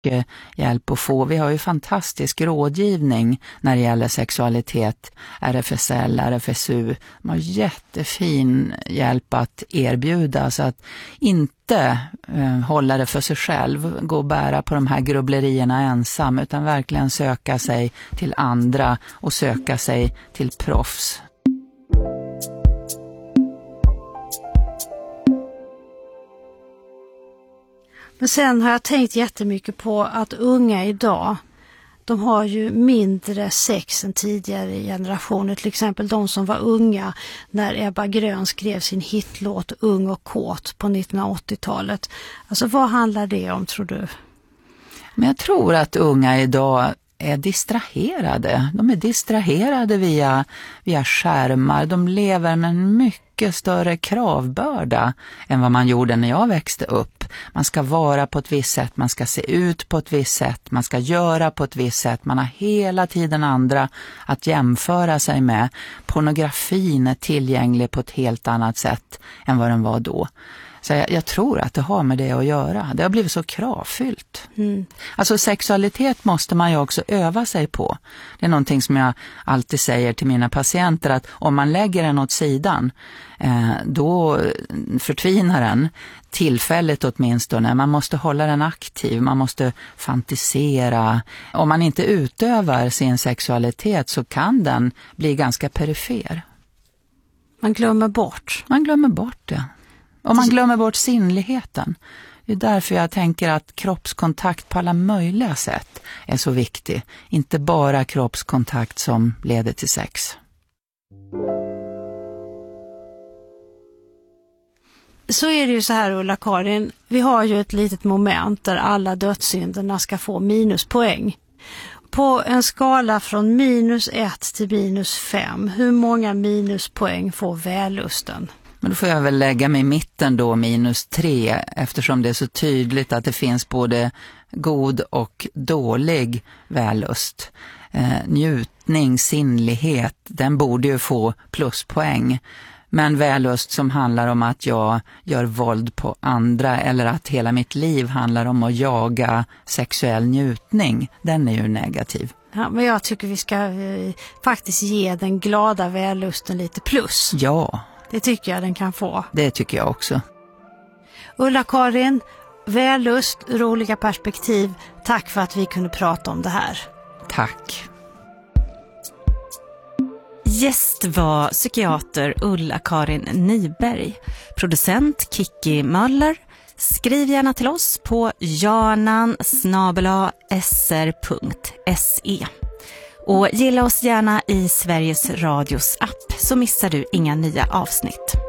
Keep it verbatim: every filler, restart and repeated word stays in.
mycket hjälp att få. Vi har ju fantastisk rådgivning när det gäller sexualitet. R F S L, R F S U. De har jättefin hjälp att erbjuda, så att inte eh, hålla det för sig själv, gå och bära på de här grubblerierna ensam, utan verkligen söka sig till andra och söka sig till proffs. Men sen har jag tänkt jättemycket på att unga idag, de har ju mindre sex än tidigare generationer. Till exempel de som var unga när Ebba Grön skrev sin hitlåt Ung och kåt på nittonhundraåttiotalet. Alltså vad handlar det om, tror du? Men jag tror att unga idag är distraherade. De är distraherade via, via skärmar. De lever med en mycket större kravbörda än vad man gjorde när jag växte upp. Man ska vara på ett visst sätt, man ska se ut på ett visst sätt, man ska göra på ett visst sätt. Man har hela tiden andra att jämföra sig med. Pornografin är tillgänglig på ett helt annat sätt än vad den var då. Så jag, jag tror att det har med det att göra. Det har blivit så kravfyllt. Mm. Alltså sexualitet måste man ju också öva sig på. Det är någonting som jag alltid säger till mina patienter, att om man lägger den åt sidan, eh, då förtvinar den tillfälligt åtminstone. Man måste hålla den aktiv, man måste fantisera. Om man inte utövar sin sexualitet så kan den bli ganska perifer. Man glömmer bort. Man glömmer bort det. Och man glömmer bort sinnligheten. Det är därför jag tänker att kroppskontakt på alla möjliga sätt är så viktig. Inte bara kroppskontakt som leder till sex. Så är det ju så här, Ulla-Karin. Vi har ju ett litet moment där alla dödssynderna ska få minuspoäng. På en skala från minus ett till minus fem, hur många minuspoäng får vällusten? Men då får jag väl lägga mig i mitten då, minus tre, eftersom det är så tydligt att det finns både god och dålig vällust. Eh, njutning, sinnlighet, den borde ju få pluspoäng. Men vällust som handlar om att jag gör våld på andra, eller att hela mitt liv handlar om att jaga sexuell njutning, den är ju negativ. Ja, men jag tycker vi ska eh, faktiskt ge den glada vällusten lite plus. Ja. Det tycker jag den kan få. Det tycker jag också. Ulla-Karin, vällust, roliga perspektiv. Tack för att vi kunde prata om det här. Tack. Gäst var psykiater Ulla-Karin Nyberg. Producent Kiki Möller. Skriv gärna till oss på janan snabel-a s r punkt se. Och gilla oss gärna i Sveriges Radios app så missar du inga nya avsnitt.